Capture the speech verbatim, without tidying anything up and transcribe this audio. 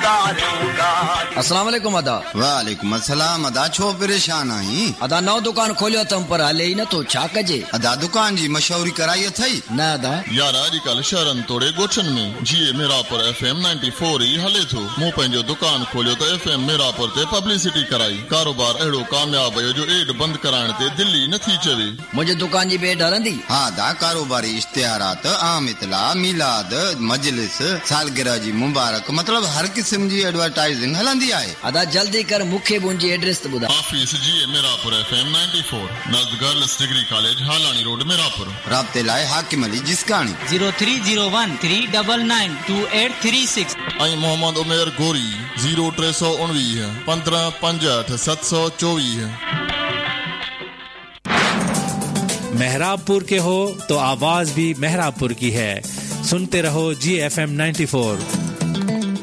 अस्सलाम वालेकुम अदा। वालेकुम अस्सलाम अदा, छो परेशान आई? अदा नओ दुकान खोलियो तम पर हले ही न तो छा कजे? अदा दुकान जी मशहूरी कराई अथई न अदा यार अॼुकल्ह शहरनि तोड़े ॻोठनि में जीए मीरापुर एफएम चोरानवे ई हले थो। मूं पंहिंजो दुकान खोलियो त एफएम मीरापुर ते पब्लिसिटी कराई। कारोबार अहिड़ो कामयाब हो जो एड बंदि कराइण ते दिल्ली नथी चवे। मुंहिंजे दुकान जी बेड हलंदी? हाँ अदा, कारोबारी इश्तिहारात, आम इतला, मिलाद, मजलिस, सालगिरह जी मुबारक, मतलब हर किस्म जी एडवर्टाइजिंग हलंदी आहे। अदा जल्दी कर, मूंखे मुंहिंजी एड्रेस त ॿुधाए। ऑफिस जीए मीरापुर एफएम चोरानवे नज़द girls degree college हालानी road Mirapur. राब्ते लाइ हाकिम Ali जिसकानी zero three zero one three nine nine two eight three six ऐं मोहम्मद उमेर गोरी ज़ीरो टे सौ उणिवीह पंद्रहं पंजहठि सत सौ चोवीह। मेहराबपुर के हो तो आवाज भी मेहराबपुर की है। सुनते रहो जी एफ एम नाइन्टी फोर।